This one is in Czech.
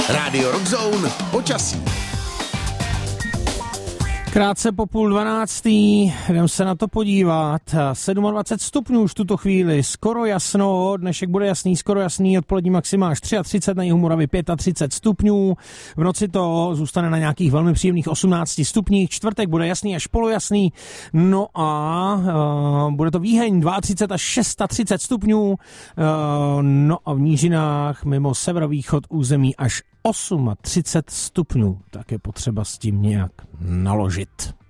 Rádio Rockzone počasí. Krátce po 11:30, jdem se na to podívat. 27 stupňů už v tuto chvíli, skoro jasno, dnešek bude jasný, skoro jasný, odpolední maxima až 33, na jihu Moravy 35 stupňů, v noci to zůstane na nějakých velmi příjemných 18 stupních, čtvrtek bude jasný až polojasný, no a bude to Víheň 32 až 36 stupňů, no a v nížinách mimo severovýchod území až 38 stupňů, tak je potřeba s tím nějak naložit.